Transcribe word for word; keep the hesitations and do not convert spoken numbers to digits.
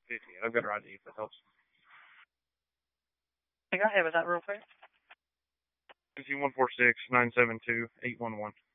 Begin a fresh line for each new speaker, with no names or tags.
fifty. I've got her I D if that helps.
Hey, go ahead with that real quick.
one four six, nine seven two, eight one one.